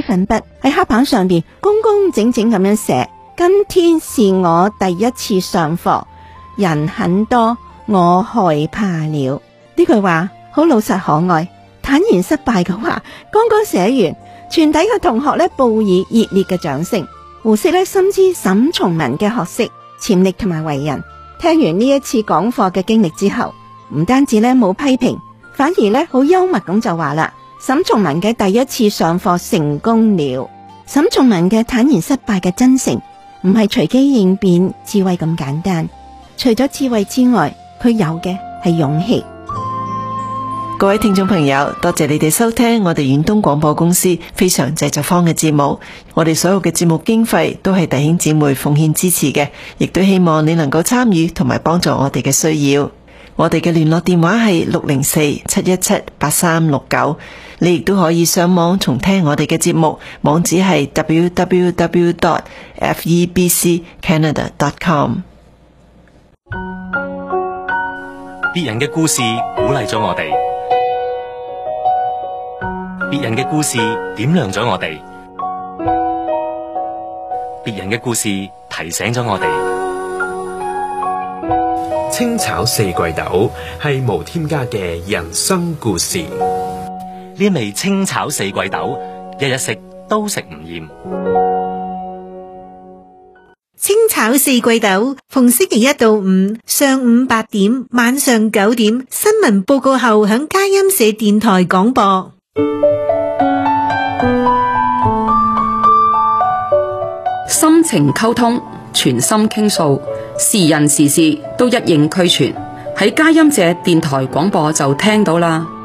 粉筆喺黑板上邊工工整整咁樣寫：今天是我第一次上課，人很多，我害怕了。呢句話好老實可愛，坦然失敗嘅話剛剛寫完，全體嘅同學呢報以熱烈嘅掌聲。胡適呢深知沈從文嘅學識、潛力同埋為人，聽完呢一次講課嘅經歷之後，唔單止呢冇批評，反而呢好幽默咁就話啦：沈從文嘅第一次上課成功了。沈從文嘅坦然失敗嘅真誠，唔係隨機應變、智慧咁簡單。除咗智慧之外，佢有嘅係勇氣。 各位聽眾朋友，多謝你哋收聽我哋遠東廣播公司非常製作坊嘅節目。我哋所有嘅節目經費都係弟兄姊妹奉獻支持嘅，亦都希望你能夠參與同埋幫助我哋嘅需要。我哋嘅聯絡電話係604-717-8369，你亦都可以上網重聽我哋嘅節目，網址係 www.febccanada.com。 別人嘅故事鼓勵咗我哋，別人嘅故事點亮咗我哋，別人嘅故事提醒咗我哋。 清炒四季豆係無添加嘅人生故事。 呢味清炒四季豆，日日食都食唔厭。 清炒四季豆，逢星期一到五上午8點、晚上9點，新聞報告後響佳音社電台廣播。 心情溝通，全心傾訴，時人時事都一應俱全，喺佳音社電台廣播就聽到啦。